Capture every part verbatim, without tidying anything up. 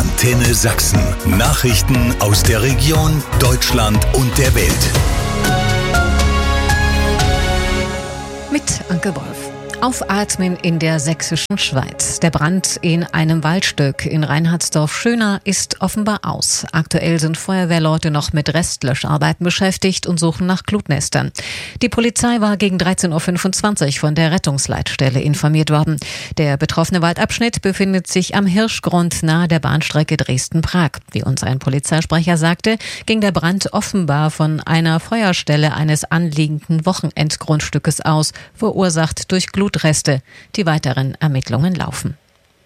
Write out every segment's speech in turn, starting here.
Antenne Sachsen. Nachrichten aus der Region, Deutschland und der Welt. Mit Anke Wolf. Aufatmen in der sächsischen Schweiz. Der Brand in einem Waldstück in Reinhardsdorf-Schöna ist offenbar aus. Aktuell sind Feuerwehrleute noch mit Restlöscharbeiten beschäftigt und suchen nach Glutnestern. Die Polizei war gegen dreizehn Uhr fünfundzwanzig von der Rettungsleitstelle informiert worden. Der betroffene Waldabschnitt befindet sich am Hirschgrund nahe der Bahnstrecke Dresden-Prag. Wie uns ein Polizeisprecher sagte, ging der Brand offenbar von einer Feuerstelle eines anliegenden Wochenendgrundstückes aus, verursacht durch Glut Reste. Die weiteren Ermittlungen laufen.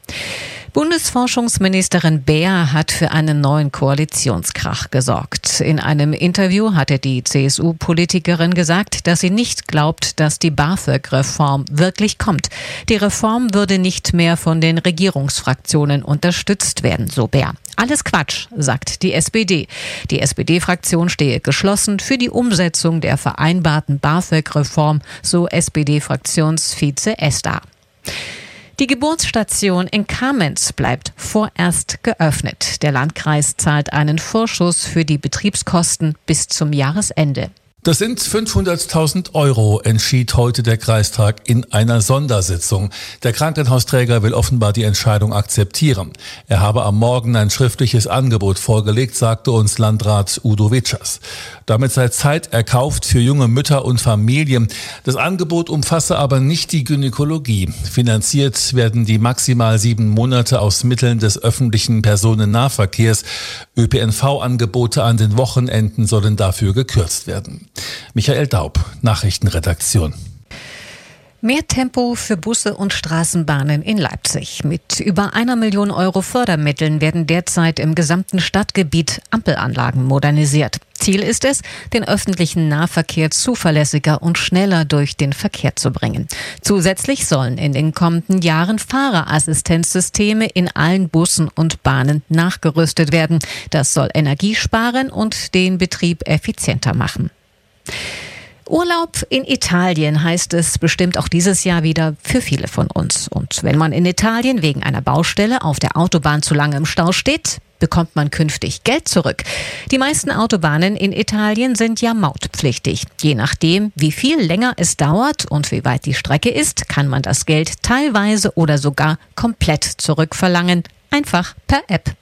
Bundesforschungsministerin Baer hat für einen neuen Koalitionskrach gesorgt. In einem Interview hatte die C S U-Politikerin gesagt, dass sie nicht glaubt, dass die BAföG-Reform wirklich kommt. Die Reform würde nicht mehr von den Regierungsfraktionen unterstützt werden, so Baer. Alles Quatsch, sagt die S P D. Die S P D-Fraktion stehe geschlossen für die Umsetzung der vereinbarten BAföG-Reform, so S P D-Fraktionsvize Esther. Die Geburtsstation in Kamenz bleibt vorerst geöffnet. Der Landkreis zahlt einen Vorschuss für die Betriebskosten bis zum Jahresende. Das sind fünfhunderttausend Euro, entschied heute der Kreistag in einer Sondersitzung. Der Krankenhausträger will offenbar die Entscheidung akzeptieren. Er habe am Morgen ein schriftliches Angebot vorgelegt, sagte uns Landrat Udo Witschers. Damit sei Zeit erkauft für junge Mütter und Familien. Das Angebot umfasse aber nicht die Gynäkologie. Finanziert werden die maximal sieben Monate aus Mitteln des öffentlichen Personennahverkehrs. Ö P N V-Angebote an den Wochenenden sollen dafür gekürzt werden. Michael Daub, Nachrichtenredaktion. Mehr Tempo für Busse und Straßenbahnen in Leipzig. Mit über einer Million Euro Fördermitteln werden derzeit im gesamten Stadtgebiet Ampelanlagen modernisiert. Ziel ist es, den öffentlichen Nahverkehr zuverlässiger und schneller durch den Verkehr zu bringen. Zusätzlich sollen in den kommenden Jahren Fahrerassistenzsysteme in allen Bussen und Bahnen nachgerüstet werden. Das soll Energie sparen und den Betrieb effizienter machen. Urlaub in Italien heißt es bestimmt auch dieses Jahr wieder für viele von uns. Und wenn man in Italien wegen einer Baustelle auf der Autobahn zu lange im Stau steht, bekommt man künftig Geld zurück. Die meisten Autobahnen in Italien sind ja mautpflichtig. Je nachdem, wie viel länger es dauert und wie weit die Strecke ist, kann man das Geld teilweise oder sogar komplett zurückverlangen. Einfach per App.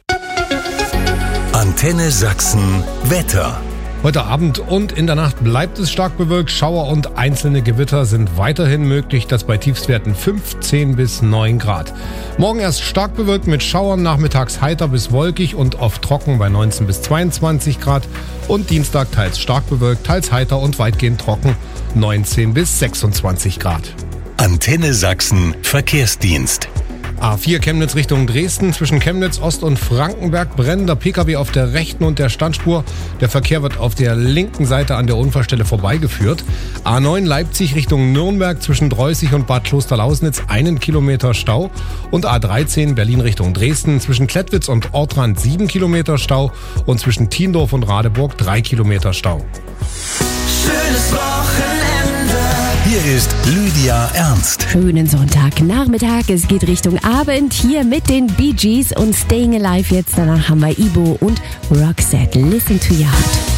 Antenne Sachsen Wetter. Heute Abend und in der Nacht bleibt es stark bewölkt. Schauer und einzelne Gewitter sind weiterhin möglich. Das bei Tiefstwerten fünfzehn bis neun Grad. Morgen erst stark bewölkt mit Schauern, nachmittags heiter bis wolkig und oft trocken bei neunzehn bis zweiundzwanzig Grad. Und Dienstag teils stark bewölkt, teils heiter und weitgehend trocken, neunzehn bis sechsundzwanzig Grad. Antenne Sachsen Verkehrsdienst. A vier Chemnitz Richtung Dresden. Zwischen Chemnitz Ost und Frankenberg brennender P K W auf der rechten und der Standspur. Der Verkehr wird auf der linken Seite an der Unfallstelle vorbeigeführt. A neun Leipzig Richtung Nürnberg zwischen Dreußig und Bad Klosterlausnitz einen Kilometer Stau. Und A dreizehn Berlin Richtung Dresden zwischen Klettwitz und Ortrand sieben Kilometer Stau. Und zwischen Tiendorf und Radeburg drei Kilometer Stau. Schönes Wochenende. Hier ist Lydia Ernst. Schönen Sonntagnachmittag. Es geht Richtung Abend hier mit den Bee Gees und Staying Alive. Jetzt danach haben wir Ibo und Roxette. Listen to your heart.